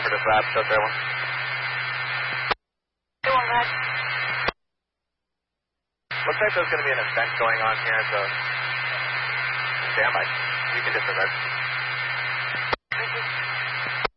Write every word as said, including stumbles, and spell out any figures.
for this lab, so there one. Doing that. Looks like there's going to be an event going on here, so standby. You can disregard.